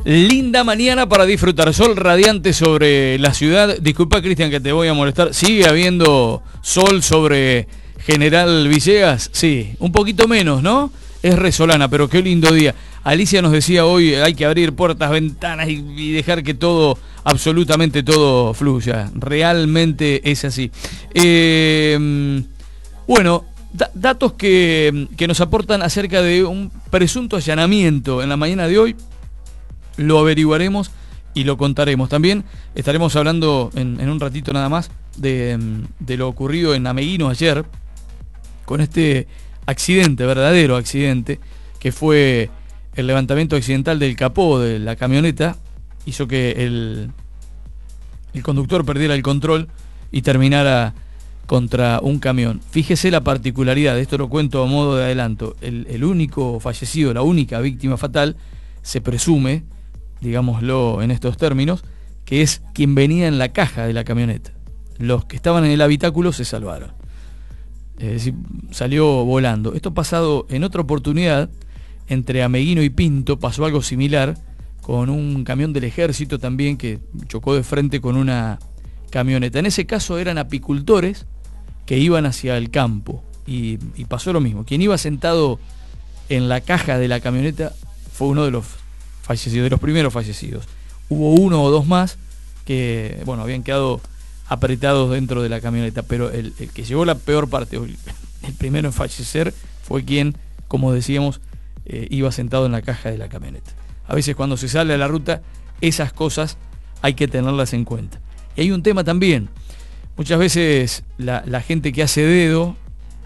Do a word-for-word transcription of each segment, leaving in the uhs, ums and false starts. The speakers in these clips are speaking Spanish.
Linda mañana para disfrutar, sol radiante sobre la ciudad. Disculpa, Cristian, que te voy a molestar. ¿Sigue habiendo sol sobre General Villegas? Sí, un poquito menos, ¿no? Es resolana, pero qué lindo día. Alicia nos decía hoy, hay que abrir puertas, ventanas y, y dejar que todo, absolutamente todo fluya. Realmente es así. Eh, bueno, da, datos que, que nos aportan acerca de un presunto allanamiento en la mañana de hoy. Lo averiguaremos y lo contaremos. También estaremos hablando en, en un ratito nada más de, de lo ocurrido en Ameguino ayer, con este accidente, verdadero accidente, que fue el levantamiento accidental del capó de la camioneta. Hizo que el, el conductor perdiera el control y terminara contra un camión. Fíjese la particularidad, esto lo cuento a modo de adelanto. El, el único fallecido, la única víctima fatal, se presume, digámoslo en estos términos, que es quien venía en la caja de la camioneta. Los que estaban en el habitáculo se salvaron. Es decir, salió volando. Esto pasado en otra oportunidad, entre Ameguino y Pinto, pasó algo similar, con un camión del ejército también que chocó de frente con una camioneta. En ese caso eran apicultores que iban hacia el campo, y, y pasó lo mismo. Quien iba sentado en la caja de la camioneta fue uno de los fallecidos, de los primeros fallecidos. Hubo uno o dos más que, bueno, habían quedado apretados dentro de la camioneta, pero el, el que llevó la peor parte, el, el primero en fallecer, fue quien, como decíamos, eh, iba sentado en la caja de la camioneta. A veces cuando se sale a la ruta, esas cosas hay que tenerlas en cuenta. Y hay un tema también, muchas veces la, la gente que hace dedo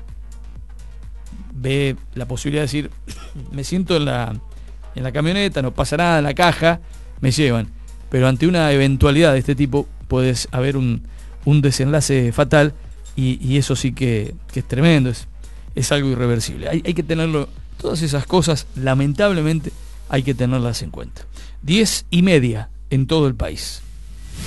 ve la posibilidad de decir, me siento en la en la camioneta, no pasa nada, en la caja, me llevan. Pero ante una eventualidad de este tipo puede haber un, un desenlace fatal, y, y eso sí que, que es tremendo, es, es algo irreversible. Hay, hay que tenerlo, todas esas cosas, lamentablemente, hay que tenerlas en cuenta. Diez y media en todo el país.